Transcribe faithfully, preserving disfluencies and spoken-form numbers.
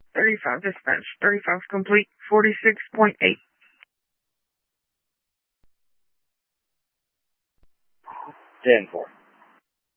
thirty-five dispatch. thirty-five complete. forty-six point eight. ten four.